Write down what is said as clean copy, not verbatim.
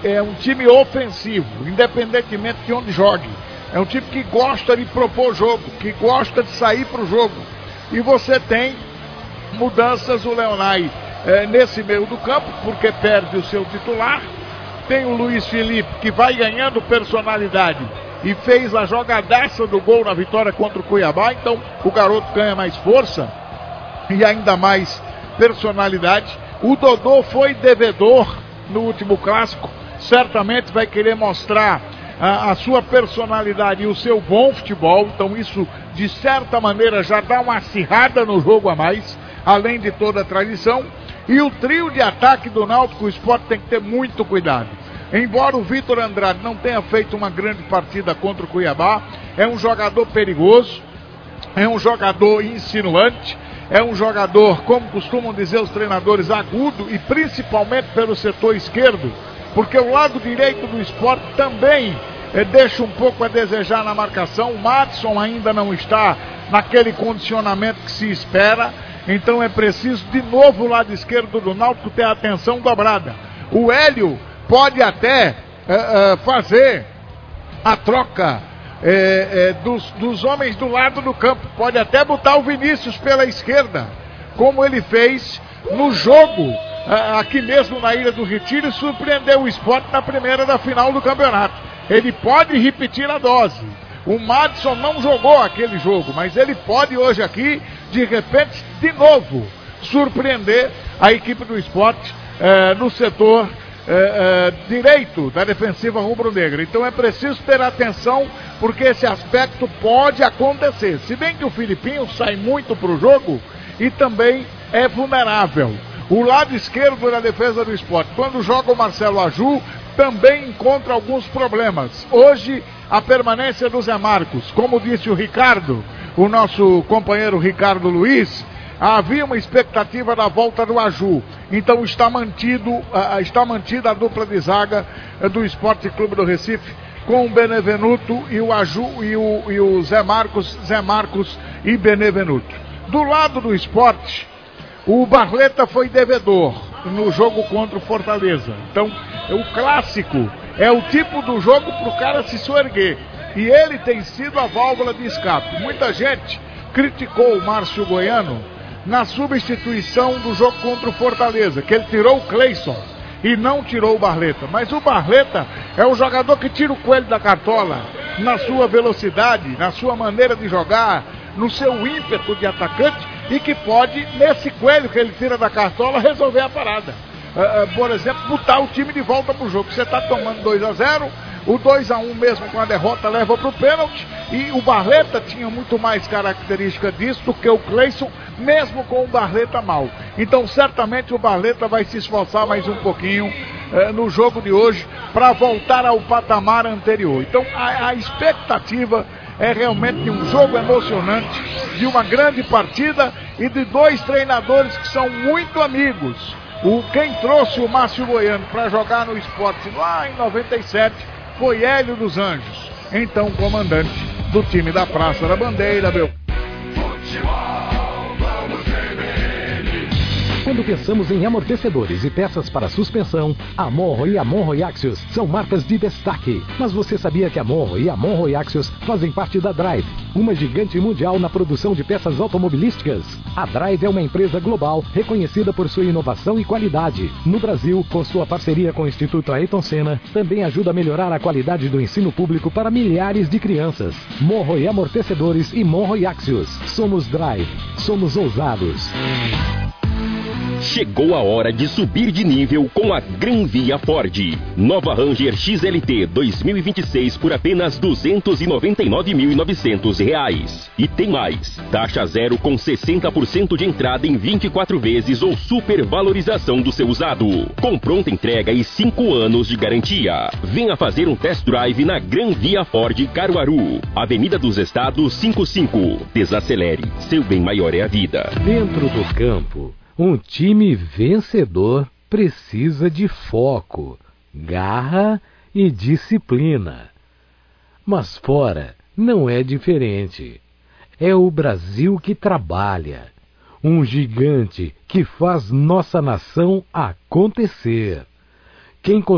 é um time ofensivo, independentemente de onde jogue. É um time que gosta de propor jogo, que gosta de sair para o jogo. E você tem mudanças, o Leonai nesse meio do campo, porque perde o seu titular. Tem o Luiz Felipe, que vai ganhando personalidade e fez a jogadaça do gol na vitória contra o Cuiabá. Então o garoto ganha mais força e ainda mais personalidade. O Dodô foi devedor no último clássico, certamente vai querer mostrar a sua personalidade e o seu bom futebol. Então isso de certa maneira já dá uma acirrada no jogo a mais, além de toda a tradição. E o trio de ataque do Náutico, o Sport tem que ter muito cuidado. Embora o Vitor Andrade não tenha feito uma grande partida contra o Cuiabá, é um jogador perigoso, é um jogador insinuante, é um jogador, como costumam dizer os treinadores, agudo, e principalmente pelo setor esquerdo, porque o lado direito do Sport também deixa um pouco a desejar na marcação. O Madison ainda não está naquele condicionamento que se espera, então é preciso de novo o lado esquerdo do Náutico ter a atenção dobrada. O Hélio pode até fazer a troca dos homens do lado do campo, pode até botar o Vinícius pela esquerda, como ele fez no jogo aqui mesmo na Ilha do Retiro, e surpreendeu o Sport na primeira da final do campeonato. Ele pode repetir a dose. O Madison não jogou aquele jogo, mas ele pode hoje aqui, de repente, de novo, surpreender a equipe do Sport no setor direito da defensiva rubro-negra. Então é preciso ter atenção, porque esse aspecto pode acontecer. Se bem que o Filipinho sai muito para o jogo e também é vulnerável. O lado esquerdo da defesa do Sport, quando joga o Marcelo Aju, também encontra alguns problemas. Hoje, a permanência do Zé Marcos, como disse o Ricardo, o nosso companheiro Ricardo Luiz, havia uma expectativa da volta do Aju. Então está mantida a dupla de zaga do Esporte Clube do Recife, com o Benevenuto e o Aju e o Zé Marcos e Benevenuto. Do lado do Sport, o Barleta foi devedor no jogo contra o Fortaleza. Então, o clássico é o tipo do jogo para o cara se soerguer. E ele tem sido a válvula de escape. Muita gente criticou o Márcio Goiano na substituição do jogo contra o Fortaleza, que ele tirou o Cleison e não tirou o Barleta. Mas o Barleta é um jogador que tira o coelho da cartola na sua velocidade, na sua maneira de jogar, no seu ímpeto de atacante, e que pode, nesse coelho que ele tira da cartola, resolver a parada. Por exemplo, botar o time de volta pro jogo. Você está tomando 2-0, o 2-1 mesmo com a derrota leva pro pênalti, e o Barleta tinha muito mais característica disso do que o Cleison, mesmo com o Barleta mal. Então certamente o Barleta vai se esforçar mais um pouquinho no jogo de hoje para voltar ao patamar anterior. Então a expectativa é realmente de um jogo emocionante, de uma grande partida e de dois treinadores que são muito amigos. Quem trouxe o Márcio Goiano para jogar no Sport lá em 97 foi Hélio dos Anjos, então comandante do time da Praça da Bandeira, meu. Quando pensamos em amortecedores e peças para suspensão, a Monro e a Monro Axios são marcas de destaque. Mas você sabia que a Monro e a Monro Axios fazem parte da Drive, uma gigante mundial na produção de peças automobilísticas? A Drive é uma empresa global reconhecida por sua inovação e qualidade. No Brasil, com sua parceria com o Instituto Ayrton Senna, também ajuda a melhorar a qualidade do ensino público para milhares de crianças. Monro e Amortecedores e Monro Axios. Somos Drive. Somos ousados. Chegou a hora de subir de nível com a Gran Via Ford. Nova Ranger XLT 2026 por apenas R$ 299.900. E tem mais. Taxa zero com 60% de entrada em 24 vezes ou supervalorização do seu usado. Com pronta entrega e 5 anos de garantia. Venha fazer um test drive na Gran Via Ford Caruaru. Avenida dos Estados 55. Desacelere. Seu bem maior é a vida. Dentro do campo, um time vencedor precisa de foco, garra e disciplina. Mas fora não é diferente. É o Brasil que trabalha. Um gigante que faz nossa nação acontecer. Quem